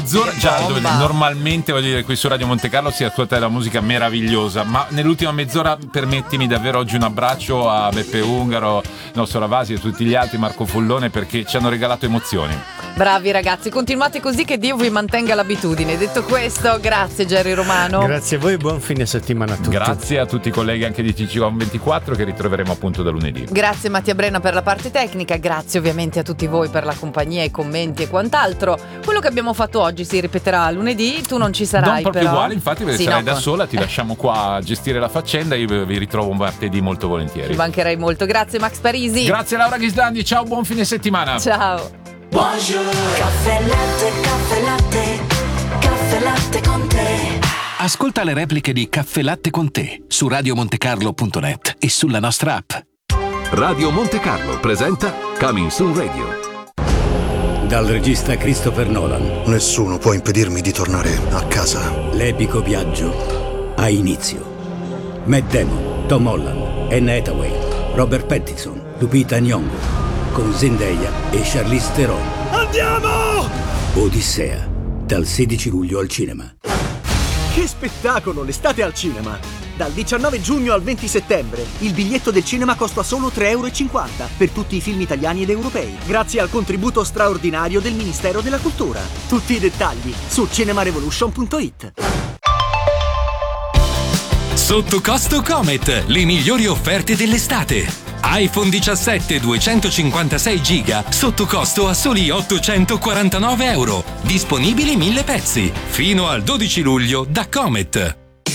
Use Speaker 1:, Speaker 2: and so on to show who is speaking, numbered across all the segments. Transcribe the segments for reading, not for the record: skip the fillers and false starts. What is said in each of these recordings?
Speaker 1: mezz'ora già normalmente, voglio dire, qui su Radio Monte Carlo si ascolta della musica meravigliosa, ma nell'ultima mezz'ora permettimi davvero oggi un abbraccio a Beppe Ungaro, Nostro Ravasi e tutti gli altri, Marco Fullone, perché ci hanno regalato emozioni.
Speaker 2: Bravi ragazzi, continuate così, che Dio vi mantenga l'abitudine. Detto questo, grazie Gerry Romano.
Speaker 3: Grazie a voi e buon fine settimana a tutti.
Speaker 1: Grazie a tutti i colleghi anche di TG24 che ritroveremo appunto da lunedì.
Speaker 2: Grazie Mattia Brenna per la parte tecnica, grazie ovviamente a tutti voi per la compagnia, i commenti e quant'altro. Quello che abbiamo fatto oggi si ripeterà lunedì, tu non ci sarai.
Speaker 1: Non proprio
Speaker 2: però
Speaker 1: uguale, infatti, perché
Speaker 2: sì,
Speaker 1: sarai
Speaker 2: no,
Speaker 1: da sola, ti lasciamo qua a gestire la faccenda, io vi ritrovo martedì molto volentieri.
Speaker 2: Ti mancherei molto, grazie Max Parisi.
Speaker 1: Grazie Laura Ghislandi, ciao, buon fine settimana.
Speaker 2: Ciao.
Speaker 4: Bonjour. Caffè latte, caffè latte, caffè latte con te.
Speaker 5: Ascolta le repliche di Caffè Latte con te su radiomontecarlo.net e sulla nostra app.
Speaker 6: Radio Monte Carlo presenta Coming Soon Radio.
Speaker 7: Dal regista Christopher Nolan.
Speaker 8: Nessuno può impedirmi di tornare a casa.
Speaker 7: L'epico viaggio ha inizio. Matt Damon, Tom Holland, Anne Hathaway, Robert Pattinson, Lupita Nyong'o, con Zendaya e Charlize Theron.
Speaker 9: Andiamo!
Speaker 7: Odissea, dal 16 luglio al cinema.
Speaker 9: Che spettacolo, l'estate al cinema! Dal 19 giugno al 20 settembre il biglietto del cinema costa solo €3,50 per tutti i film italiani ed europei, grazie al contributo straordinario del Ministero della Cultura. Tutti i dettagli su cinemarevolution.it.
Speaker 5: Sotto costo Comet, le migliori offerte dell'estate. iPhone 17 256 giga sotto costo a soli €849. Disponibili 1000 pezzi. Fino al 12 luglio da Comet.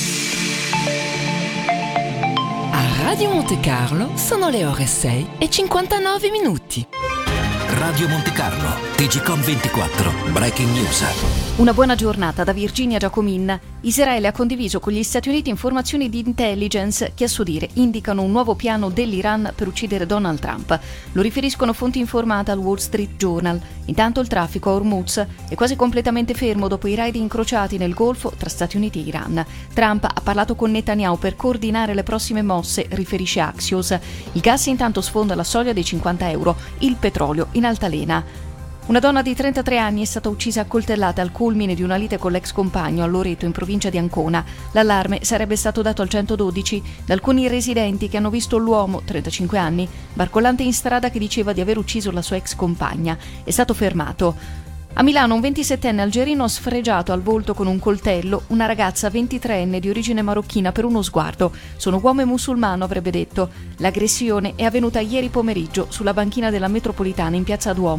Speaker 10: A Radio Monte Carlo sono le ore 6:59.
Speaker 5: Radio Monte Carlo, TGcom24, Breaking News.
Speaker 11: Una buona giornata da Virginia Giacomin. Israele ha condiviso con gli Stati Uniti informazioni di intelligence che a suo dire indicano un nuovo piano dell'Iran per uccidere Donald Trump. Lo riferiscono fonti informate al Wall Street Journal. Intanto il traffico a Hormuz è quasi completamente fermo dopo i raid incrociati nel Golfo tra Stati Uniti e Iran. Trump ha parlato con Netanyahu per coordinare le prossime mosse, riferisce Axios. Il gas intanto sfonda la soglia dei €50, il petrolio in altalena. Una donna di 33 anni è stata uccisa a coltellate al culmine di una lite con l'ex compagno a Loreto, in provincia di Ancona. L'allarme sarebbe stato dato al 112 da alcuni residenti che hanno visto l'uomo, 35 anni, barcollante in strada, che diceva di aver ucciso la sua ex compagna. È stato fermato. A Milano un 27enne algerino ha sfregiato al volto con un coltello una ragazza 23enne di origine marocchina per uno sguardo. Sono uomo e musulmano, avrebbe detto. L'aggressione è avvenuta ieri pomeriggio sulla banchina della metropolitana in piazza Duomo.